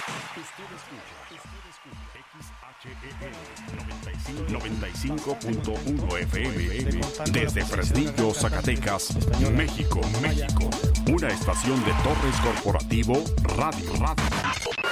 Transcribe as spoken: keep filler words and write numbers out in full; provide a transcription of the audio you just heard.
noventa y cinco punto uno F M desde Fresnillo, Zacatecas, México, México. Una estación de Torres Corporativo Radio Radio.